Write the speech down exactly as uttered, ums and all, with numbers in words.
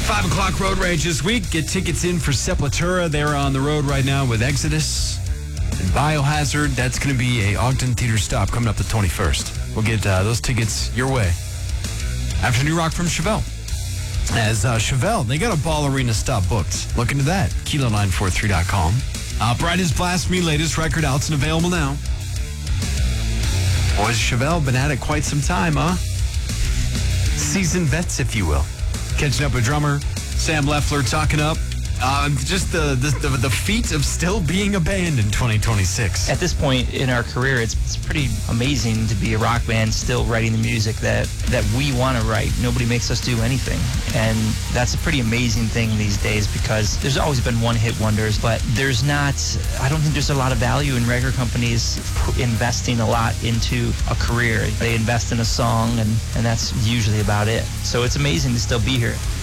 Five o'clock road rage this week. Get tickets in for Sepultura. They're on the road right now with Exodus and Biohazard. That's going to be a Ogden Theater stop coming up the twenty-first. We'll get uh, those tickets your way after New Rock from Chevelle. As uh, Chevelle, they got a Ball Arena stop booked. Look into that. Kilo nine four three dot com. Uh, Brightest Blasphemy, latest record out and available now. Boys, Chevelle been at it quite some time, huh? Seasoned vets, if you will. Catching up with drummer Sam Leffler, talking up uh, just the, the the the feat of still being a band in twenty twenty-six. At this point in our career, it's, it's pretty amazing to be a rock band still writing the music that, that we want to write. Nobody makes us do anything. And that's a pretty amazing thing these days because there's always been one-hit wonders, but there's not, I don't think there's a lot of value in record companies investing a lot into a career. They invest in a song, and, and that's usually about it. So it's amazing to still be here.